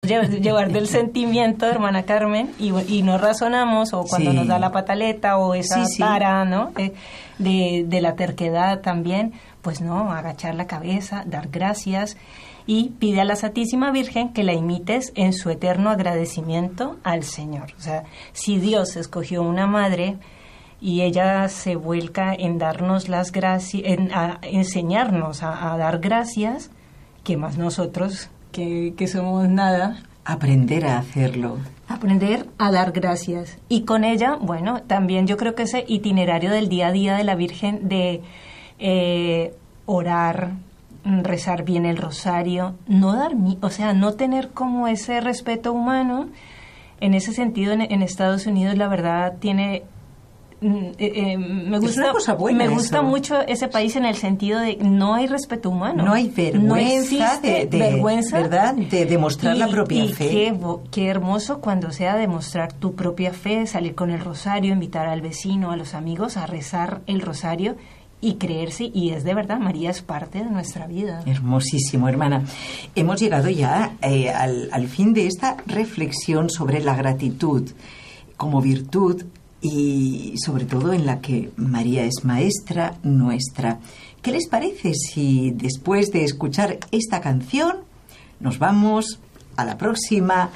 llevar del sentimiento, hermana Carmen, y no razonamos, o cuando nos da la pataleta, o esa tara, ¿no? De la terquedad también, pues no, agachar la cabeza, dar gracias, y pide a la Santísima Virgen que la imites en su eterno agradecimiento al Señor. O sea, si Dios escogió una madre y ella se vuelca en darnos las gracias, a enseñarnos a dar gracias, que más nosotros, que somos nada. Aprender a hacerlo. Aprender a dar gracias. Y con ella, bueno, también yo creo que ese itinerario del día a día de la Virgen de orar, rezar bien el rosario, no tener como ese respeto humano. En ese sentido, en Estados Unidos, la verdad, tiene... me gusta mucho ese país en el sentido de no hay respeto humano, no hay vergüenza, vergüenza, ¿verdad? De demostrar la propia fe. Qué hermoso cuando sea demostrar tu propia fe, salir con el rosario, invitar al vecino, a los amigos a rezar el rosario y creerse, y es de verdad, María es parte de nuestra vida. Hermosísimo, hermana. Hemos llegado ya al fin de esta reflexión sobre la gratitud como virtud, y sobre todo en la que María es maestra nuestra. ¿Qué les parece si después de escuchar esta canción nos vamos a la próxima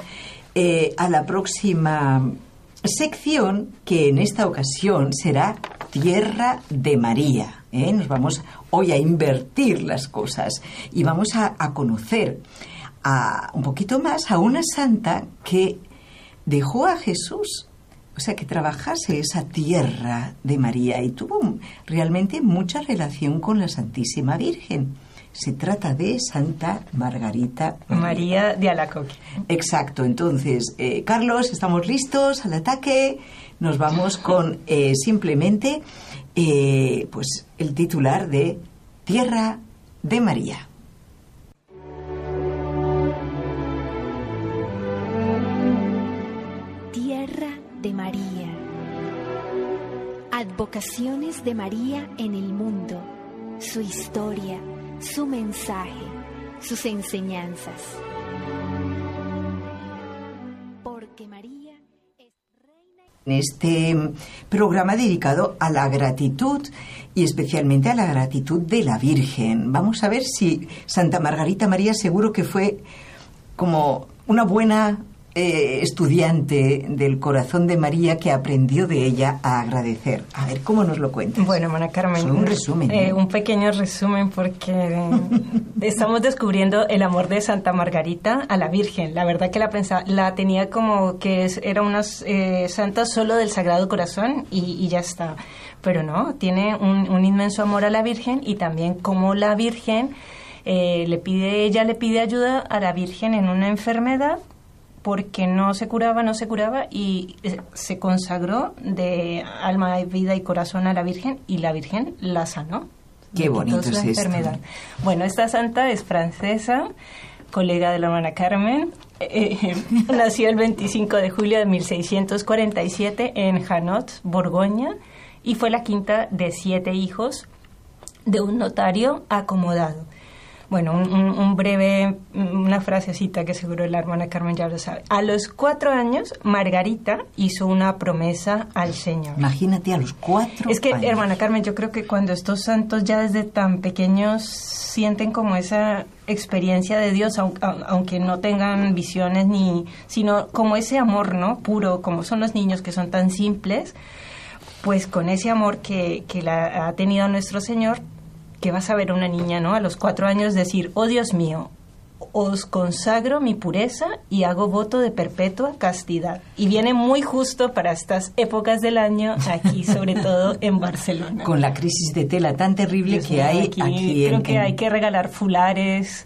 sección, que en esta ocasión será Tierra de María? Nos vamos hoy a invertir las cosas y vamos a conocer un poquito más a una santa que dejó a Jesús, o sea, que trabajase esa tierra de María, y tuvo realmente mucha relación con la Santísima Virgen. Se trata de Santa Margarita María de Alacoque. Exacto. Entonces, Carlos, estamos listos al ataque. Nos vamos con simplemente pues el titular de Tierra de María. De María. Advocaciones de María en el mundo, su historia, su mensaje, sus enseñanzas. Porque María es reina. En este programa dedicado a la gratitud, y especialmente a la gratitud de la Virgen, vamos a ver si Santa Margarita María seguro que fue como una buena estudiante del corazón de María, que aprendió de ella a agradecer. A ver, ¿cómo nos lo cuentas? Bueno, hermana Carmen, solo un resumen, un pequeño resumen, porque estamos descubriendo el amor de Santa Margarita a la Virgen. La verdad que la tenía como que era una santa solo del Sagrado Corazón y ya está. Pero no, tiene un inmenso amor a la Virgen, y también como la Virgen le pide ayuda a la Virgen en una enfermedad, porque no se curaba, y se consagró de alma, vida y corazón a la Virgen, y la Virgen la sanó. Qué bonito es esto. Enfermedad. Bueno, esta santa es francesa, colega de la hermana Carmen. Nació el 25 de julio de 1647 en Janot, Borgoña, y fue la quinta de 7 hijos de un notario acomodado. Bueno, una frasecita que seguro la hermana Carmen ya lo sabe. A los 4 años, Margarita hizo una promesa al Señor. Imagínate, a los 4 Es que, años. Hermana Carmen, yo creo que cuando estos santos ya desde tan pequeños sienten como esa experiencia de Dios, aunque no tengan visiones sino como ese amor, ¿no?, puro, como son los niños que son tan simples, pues con ese amor que ha tenido nuestro Señor, que vas a ver a una niña, ¿no?, a los 4 años decir: oh Dios mío, os consagro mi pureza y hago voto de perpetua castidad. Y viene muy justo para estas épocas del año, aquí sobre todo en Barcelona. Con la crisis de tela tan terrible Dios que mío, hay aquí creo que hay que regalar fulares,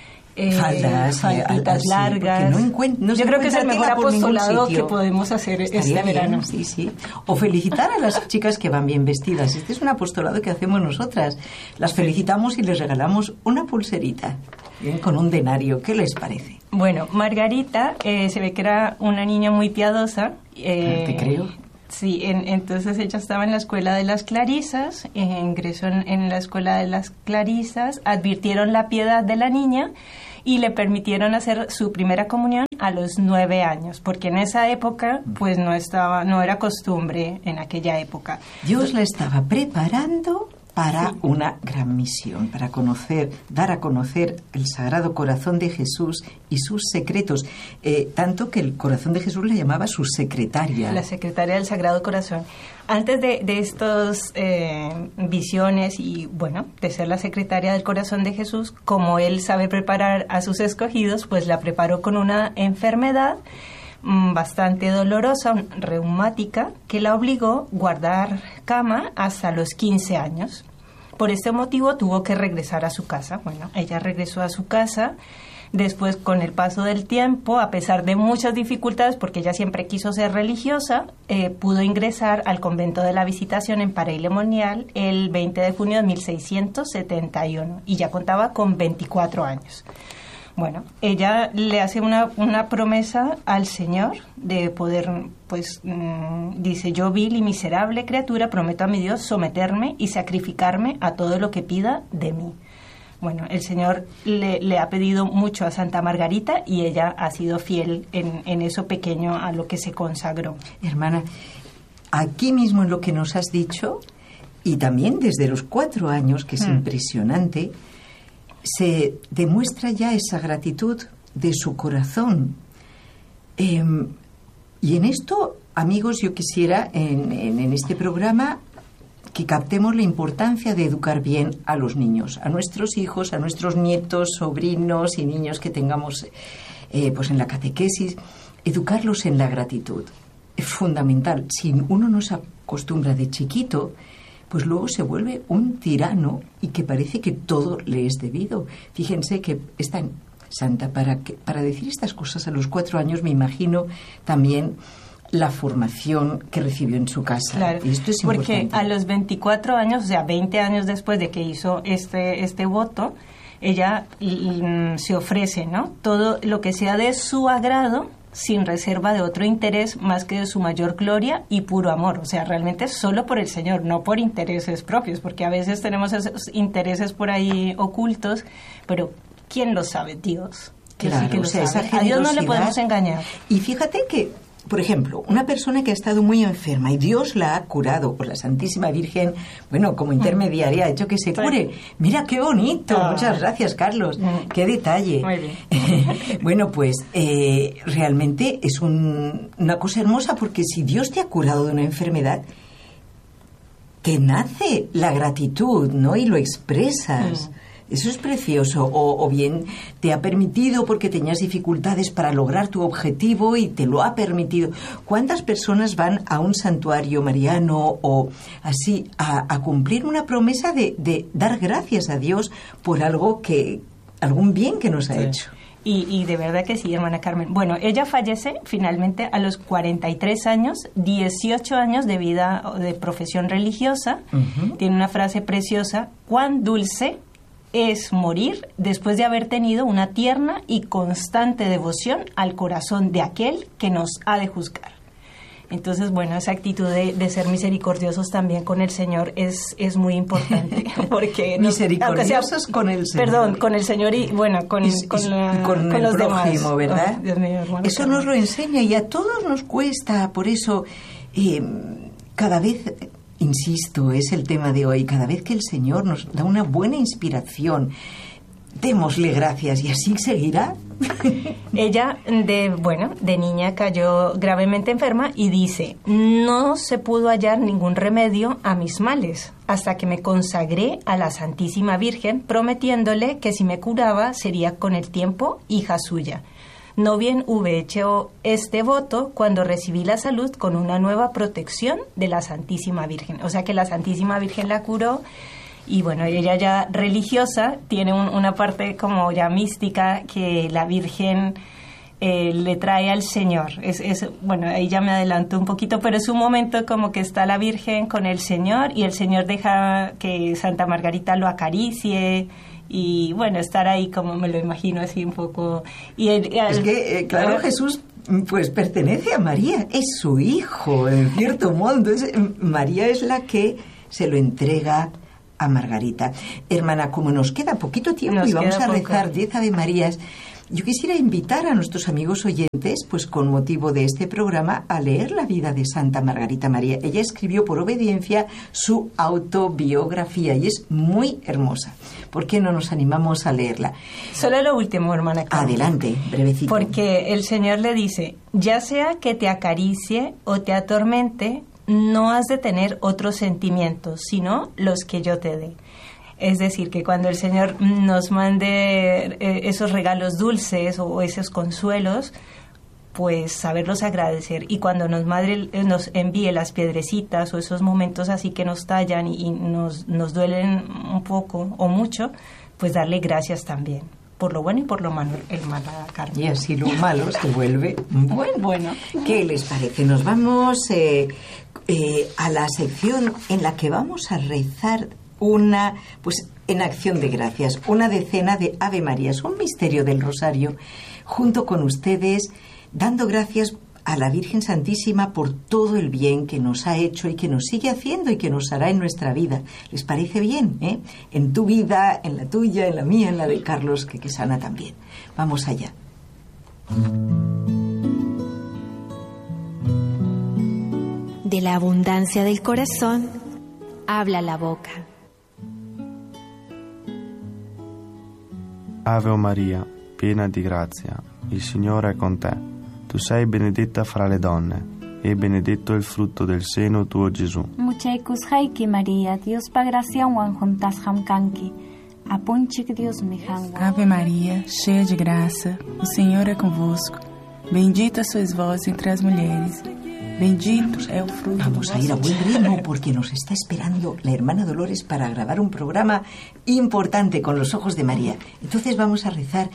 falditas largas. Yo creo que es el mejor apostolado que podemos hacer este verano. Sí, sí. O felicitar a las chicas que van bien vestidas. Este es un apostolado que hacemos nosotras. Las felicitamos y les regalamos una pulserita, bien, con un denario. ¿Qué les parece? Bueno, Margarita se ve que era una niña muy piadosa. Te creo. Sí, entonces ella estaba en la escuela de las Clarisas, ingresó en la escuela de las Clarisas, advirtieron la piedad de la niña y le permitieron hacer su primera comunión a los 9 años, porque en esa época pues no era costumbre en aquella época. Dios la estaba preparando para una gran misión, para dar a conocer el Sagrado Corazón de Jesús y sus secretos, tanto que el Corazón de Jesús la llamaba su secretaria. La secretaria del Sagrado Corazón. Antes de estas visiones y, bueno, de ser la secretaria del Corazón de Jesús, como él sabe preparar a sus escogidos, pues la preparó con una enfermedad bastante dolorosa, reumática, que la obligó a guardar cama hasta los 15 años. Por este motivo tuvo que regresar a su casa. Bueno, ella regresó a su casa. Después, con el paso del tiempo, a pesar de muchas dificultades, porque ella siempre quiso ser religiosa, pudo ingresar al convento de la Visitación en Paray-le-Monial el 20 de junio de 1671 y ya contaba con 24 años. Bueno, ella le hace una promesa al Señor de poder, pues, dice: yo, vil y miserable criatura, prometo a mi Dios someterme y sacrificarme a todo lo que pida de mí. Bueno, el Señor le ha pedido mucho a Santa Margarita y ella ha sido fiel en eso pequeño a lo que se consagró. Hermana, aquí mismo en lo que nos has dicho, y también desde los 4 años, que es impresionante, se demuestra ya esa gratitud de su corazón. Y en esto, amigos, yo quisiera en este programa que captemos la importancia de educar bien a los niños, a nuestros hijos, a nuestros nietos, sobrinos y niños que tengamos pues en la catequesis, educarlos en la gratitud. Es fundamental. Si uno no se acostumbra de chiquito, pues luego se vuelve un tirano y que parece que todo le es debido. Fíjense que es tan santa para decir estas cosas a los 4 años, me imagino también la formación que recibió en su casa. Claro, y esto es porque importante. a los 24 años, o sea, 20 años después de que hizo este voto, ella se ofrece, ¿no? Todo lo que sea de su agrado, sin reserva de otro interés más que de su mayor gloria y puro amor. O sea, realmente solo por el Señor, no por intereses propios, porque a veces tenemos esos intereses por ahí ocultos, pero ¿quién lo sabe? Dios. Claro, sí que lo o sea, sabe. esa A Dios no le generosidad. podemos engañar. Y fíjate que, por ejemplo, una persona que ha estado muy enferma y Dios la ha curado, por la Santísima Virgen, bueno, como intermediaria ha hecho que se cure. Mira qué bonito. Muchas gracias, Carlos. Qué detalle. Muy bien. Bueno, pues realmente es una cosa hermosa, porque si Dios te ha curado de una enfermedad, te nace la gratitud, ¿no? Y lo expresas. Eso es precioso. O bien te ha permitido porque tenías dificultades para lograr tu objetivo y te lo ha permitido. ¿Cuántas personas van a un santuario mariano o así a cumplir una promesa de dar gracias a Dios por algún bien que nos ha hecho? Y de verdad que sí, hermana Carmen. Bueno, ella fallece finalmente a los 43 años, 18 años de vida, de profesión religiosa. Tiene una frase preciosa: cuán dulce es morir después de haber tenido una tierna y constante devoción al corazón de aquel que nos ha de juzgar. Entonces, bueno, esa actitud de ser misericordiosos también con el Señor es muy importante. Porque misericordiosos con el Señor. Perdón, con el Señor y, bueno, con el los prójimo, demás. ¿verdad? Oh, Dios mío, hermano, eso nos lo enseña y a todos nos cuesta. Por eso, cada vez... Insisto, es el tema de hoy. Cada vez que el Señor nos da una buena inspiración, démosle gracias y así seguirá. Ella, de niña cayó gravemente enferma y dice: no se pudo hallar ningún remedio a mis males hasta que me consagré a la Santísima Virgen, prometiéndole que si me curaba sería con el tiempo hija suya. No bien hube hecho este voto cuando recibí la salud con una nueva protección de la Santísima Virgen. O sea que la Santísima Virgen la curó y bueno, ella ya religiosa tiene una parte como ya mística que la Virgen le trae al Señor. Bueno, ahí ya me adelanto un poquito, pero es un momento como que está la Virgen con el Señor y el Señor deja que Santa Margarita lo acaricie. Y bueno, estar ahí como me lo imagino así un poco. Y es que, claro, Jesús pues pertenece a María, es su hijo, en cierto modo. Entonces, María es la que se lo entrega a Margarita. Hermana, como nos queda poquito tiempo Nos y vamos queda a poco. rezar 10 Ave Marías, yo quisiera invitar a nuestros amigos oyentes, pues con motivo de este programa, a leer la vida de Santa Margarita María. Ella escribió por obediencia su autobiografía y es muy hermosa. ¿Por qué no nos animamos a leerla? Solo lo último, hermana Carmen. Adelante, brevecito. Porque el Señor le dice, ya sea que te acaricie o te atormente, no has de tener otros sentimientos, sino los que yo te dé. Es decir, que cuando el Señor nos mande esos regalos dulces o esos consuelos, pues saberlos agradecer. Y cuando nos envíe las piedrecitas o esos momentos así que nos tallan y nos duelen un poco o mucho, pues darle gracias también. Por lo bueno y por lo malo, hermana Carmen. Y así lo malo se vuelve Bueno. ¿Qué les parece? Nos vamos a la sección en la que vamos a rezar en acción de gracias, una decena de Ave Marías, un misterio del Rosario, junto con ustedes, dando gracias a la Virgen Santísima por todo el bien que nos ha hecho y que nos sigue haciendo y que nos hará en nuestra vida. ¿Les parece bien? En tu vida, en la tuya, en la mía, en la de Carlos, que sana también. Vamos allá. De la abundancia del corazón, habla la boca. Ave Maria, piena di grazia, il Signore è con te. Tu sei benedetta fra le donne, e benedetto il frutto del seno tuo, Gesù. Muchaykus haiki María, Dios pa gracia wan juntas hamkanki. Apunchik Dios me hanwa. Ave Maria, cheia de graça, o Senhor é convosco. Bendita sois vós entre as mulheres. Bendito é o fruto do Vamos a ir a buen ritmo porque nos está esperando la hermana Dolores para grabar un programa importante con los ojos de María. Entonces vamos a rezar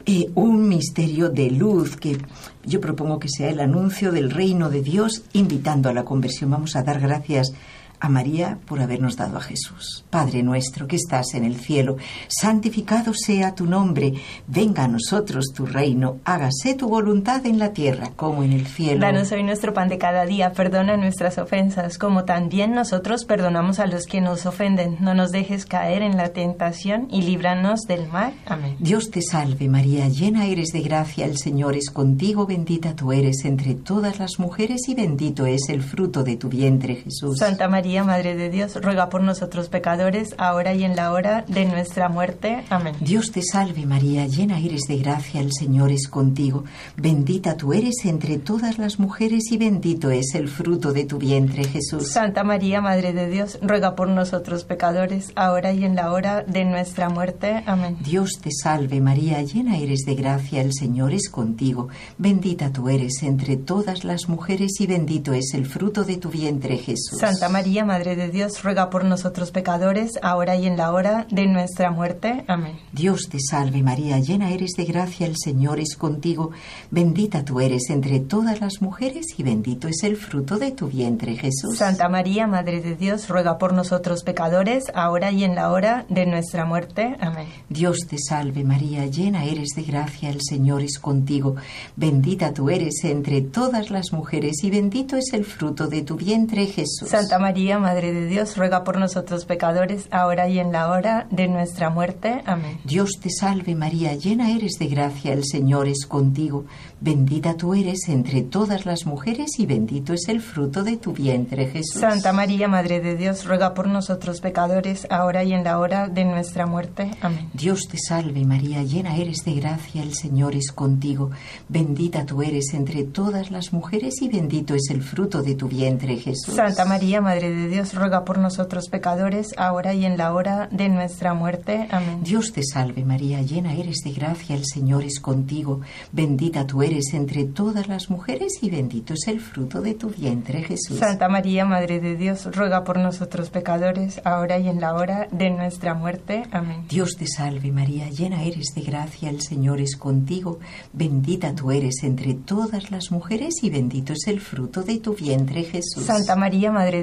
un misterio de luz que yo propongo que sea el anuncio del reino de Dios invitando a la conversión. Vamos a dar gracias a María por habernos dado a Jesús. Padre nuestro que estás en el cielo, santificado sea tu nombre, venga a nosotros tu reino, hágase tu voluntad en la tierra como en el cielo. Danos hoy nuestro pan de cada día, perdona nuestras ofensas, como también nosotros perdonamos a los que nos ofenden. No nos dejes caer en la tentación y líbranos del mal. Amén. Dios te salve María, llena eres de gracia, el Señor es contigo, bendita tú eres entre todas las mujeres y bendito es el fruto de tu vientre, Jesús. Santa María, Madre de Dios, ruega por nosotros pecadores, ahora y en la hora de nuestra muerte. Amén. Dios te salve María, llena eres de gracia, el Señor es contigo, bendita tú eres entre todas las mujeres y bendito es el fruto de tu vientre, Jesús. Santa María, Madre de Dios, ruega por nosotros pecadores, ahora y en la hora de nuestra muerte. Amén. Dios te salve María, llena eres de gracia, el Señor es contigo, bendita tú eres entre todas las mujeres y bendito es el fruto de tu vientre, Jesús. Santa María, Madre de Dios, ruega por nosotros pecadores, ahora y en la hora de nuestra muerte. Amén. Dios te salve María, llena eres de gracia, el Señor es contigo, bendita tú eres entre todas las mujeres y bendito es el fruto de tu vientre, Jesús. Santa María, Madre de Dios, ruega por nosotros pecadores, ahora y en la hora de nuestra muerte. Amén. Dios te salve María, llena eres de gracia, el Señor es contigo, bendita tú eres entre todas las mujeres y bendito es el fruto de tu vientre, Jesús. Santa María, Madre de Dios, ruega por nosotros pecadores, ahora y en la hora de nuestra muerte. Amén. Dios te salve María, llena eres de gracia, el Señor es contigo, bendita tú eres entre todas las mujeres y bendito es el fruto de tu vientre, Jesús. Santa María, Madre de Dios, ruega por nosotros pecadores, ahora y en la hora de nuestra muerte. Amén. Dios te salve María, llena eres de gracia, el Señor es contigo, bendita tú eres entre todas las mujeres y bendito es el fruto de tu vientre, Jesús. Santa María, Madre de Dios, ruega por nosotros pecadores, ahora y en la hora de nuestra muerte. Amén. Dios te salve María, llena eres de gracia, el Señor es contigo, bendita tú eres entre todas las mujeres y bendito es el fruto de tu vientre, Jesús. Santa María, Madre de Dios, ruega por nosotros pecadores, ahora y en la hora de nuestra muerte. Amén. Dios te salve María, llena eres de gracia, el Señor es contigo, bendita tú eres entre todas las mujeres y bendito es el fruto de tu vientre, Jesús. Santa María, Madre de Dios,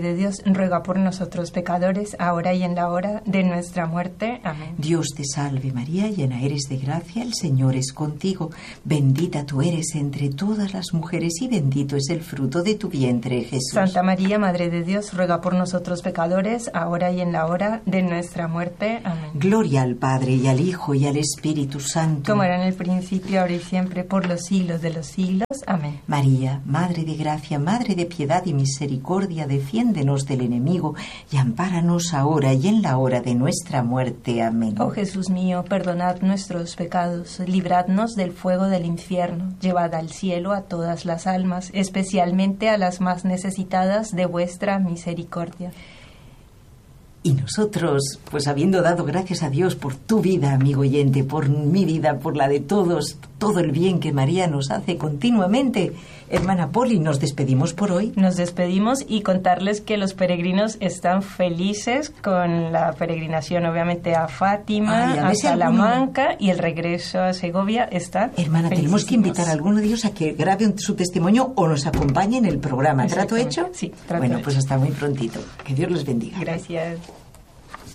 ruega por nosotros pecadores, ahora y en la hora de nuestra muerte. Amén. Dios te salve María, llena eres de gracia, el Señor es contigo. Bendita tú eres entre todas las mujeres y bendito es el fruto de tu vientre, Jesús. Santa María, Madre de Dios, ruega por nosotros pecadores, ahora y en la hora de nuestra muerte. Amén. Gloria al Padre y al Hijo y al Espíritu Santo. Como era en el principio, ahora y siempre, por los siglos de los siglos. Amén. María, Madre de gracia, Madre de piedad y misericordia, defiéndenos del enemigo y ampáranos ahora y en la hora de nuestra muerte. Amén. Oh Jesús mío, perdonad nuestros pecados, libradnos del fuego del infierno, llevad al cielo a todas las almas, especialmente a las más necesitadas de vuestra misericordia. Y nosotros, pues habiendo dado gracias a Dios por tu vida, amigo oyente, por mi vida, por la de todos, todo el bien que María nos hace continuamente, hermana Poli, nos despedimos por hoy. Nos despedimos y contarles que los peregrinos están felices con la peregrinación, obviamente, a Fátima, a Salamanca y el regreso a Segovia. Están Hermana, tenemos que invitar a alguno de ellos a que grabe su testimonio o nos acompañe en el programa. ¿Trato hecho? Sí, trato Bueno, hecho. pues hasta muy prontito. Que Dios les bendiga. Gracias.